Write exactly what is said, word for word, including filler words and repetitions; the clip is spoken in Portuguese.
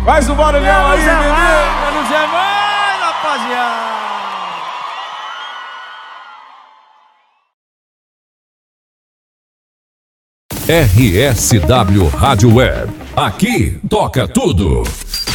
Faz o barulhão aí, menino. Menos é mais, rapaziada. R S W Rádio Web. Aqui toca tudo.